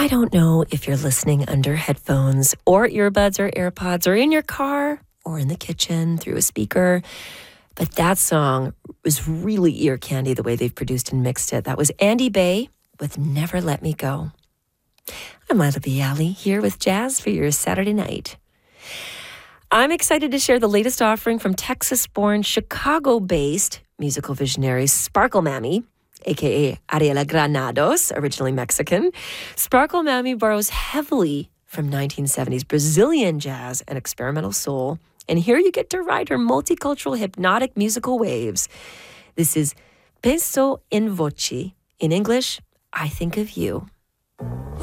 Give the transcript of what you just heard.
I don't know if you're listening under headphones or earbuds or AirPods or in your car or in the kitchen through a speaker, but that song was really ear candy the way they've produced and mixed it. That was Andy Bay with Never Let Me Go. I'm Lila Bialy here with Jazz for your Saturday night. I'm excited to share the latest offering from Texas-born, Chicago-based musical visionary Sparkle Mammy, a.k.a. Ariela Granados, originally Mexican. Sparkle Mammy borrows heavily from 1970s Brazilian jazz and experimental soul, and here you get to ride her multicultural hypnotic musical waves. This is Penso in Voce. In English, I Think of You.